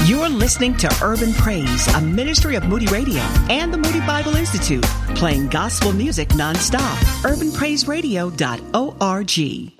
You're listening to Urban Praise, a ministry of Moody Radio and the Moody Bible Institute, playing gospel music nonstop. UrbanPraiseRadio.org.